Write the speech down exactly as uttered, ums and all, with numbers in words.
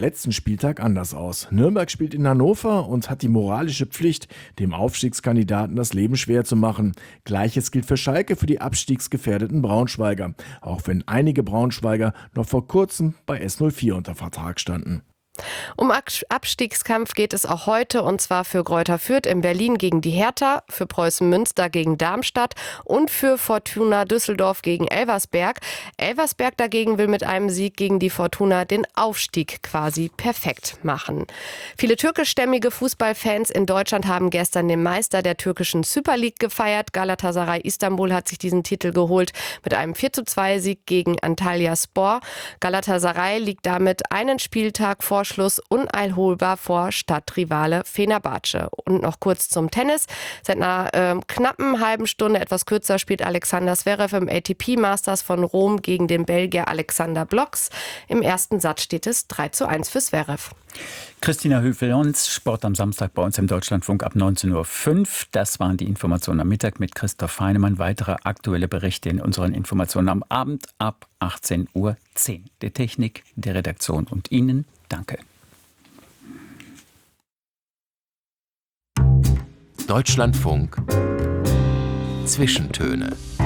letzten Spieltag anders aus. Nürnberg spielt in Hannover und hat die moralische Pflicht, dem Aufstiegskandidaten das Leben schwer zu machen. Gleiches gilt für Schalke, für die abstiegsgefährdeten Braunschweiger. Auch wenn einige Braunschweiger noch vor kurzem bei S null vier unter Vertrag standen. Um Abstiegskampf geht es auch heute, und zwar für Greuther Fürth in Berlin gegen die Hertha, für Preußen Münster gegen Darmstadt und für Fortuna Düsseldorf gegen Elversberg. Elversberg dagegen will mit einem Sieg gegen die Fortuna den Aufstieg quasi perfekt machen. Viele türkischstämmige Fußballfans in Deutschland haben gestern den Meister der türkischen Super League gefeiert. Galatasaray Istanbul hat sich diesen Titel geholt mit einem vier zu zwei Sieg gegen Antalyaspor. Galatasaray liegt damit einen Spieltag vor Schluss uneilholbar vor Stadtrivale Fenerbahce. Und noch kurz zum Tennis. Seit einer äh, knappen halben Stunde, etwas kürzer, spielt Alexander Zverev im A T P Masters von Rom gegen den Belgier Alexander Blocks. Im ersten Satz steht es drei zu eins für Zverev. Christina Höfel und Sport am Samstag bei uns im Deutschlandfunk ab neunzehn Uhr fünf. Das waren die Informationen am Mittag mit Christoph Heinemann. Weitere aktuelle Berichte in unseren Informationen am Abend ab achtzehn Uhr zehn. Der Technik, der Redaktion und Ihnen danke. Deutschlandfunk Zwischentöne.